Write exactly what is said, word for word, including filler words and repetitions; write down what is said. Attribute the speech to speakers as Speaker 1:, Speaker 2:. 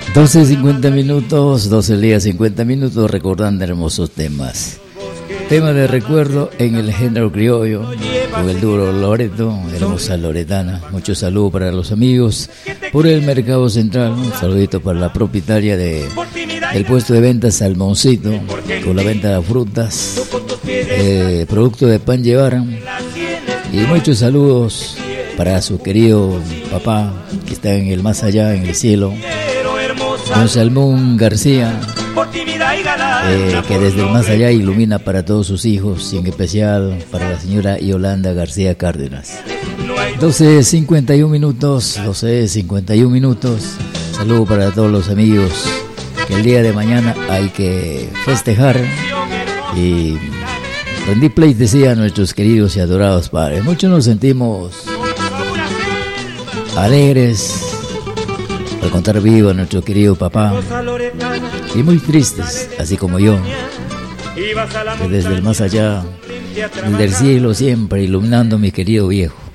Speaker 1: doce cincuenta minutos, doce días cincuenta minutos, recordando hermosos temas. Tema de recuerdo en el género criollo, con el duro Loreto, hermosa loretana. Mucho saludo para los amigos por el Mercado Central. Un saludito para la propietaria de, del puesto de ventas Salmoncito, con la venta de frutas, eh, producto de pan llevaran. Y muchos saludos para su querido papá, que está en el más allá, en el cielo, don Salmón García, eh, que desde el más allá ilumina para todos sus hijos, y en especial para la señora Yolanda García Cárdenas. doce cincuenta y uno minutos, doce cincuenta y uno minutos. Saludo para todos los amigos que el día de mañana hay que festejar y rendir pleitesía a nuestros queridos y adorados padres. Muchos nos sentimos alegres al contar vivo a nuestro querido papá, y muy tristes, así como yo, que desde el más allá del cielo siempre iluminando a mi querido viejo.